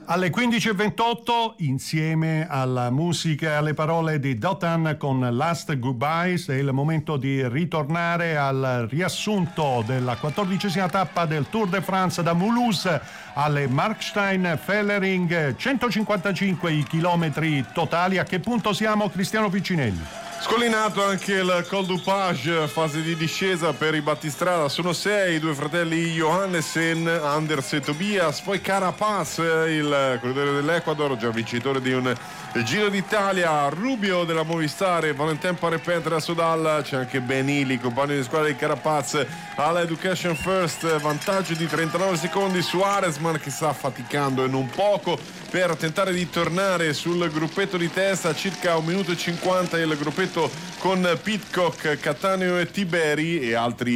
Alle 15.28, insieme alla musica e alle parole di Dotan con Last Goodbyes, è il momento di ritornare al riassunto della 14ª tappa del Tour de France da Mulhouse alle Markstein-Fellering, 155 i chilometri totali. A che punto siamo, Cristiano Piccinelli? Scollinato anche il Col du Page, fase di discesa per i battistrada. Sono 6 i due fratelli Johannesen, Anders e Tobias, poi Carapaz, il corridore dell'Ecuador, già vincitore di un Giro d'Italia, Rubio della Movistar e Valentin Parepet da Sodal. C'è anche Ben Ili, compagno di squadra di Carapaz alla Education First, vantaggio di 39 secondi su Aresman che sta faticando e non poco per tentare di tornare sul gruppetto di testa. Circa 1 minuto e 50 il gruppetto con Pidcock, Cattaneo e Tiberi e altri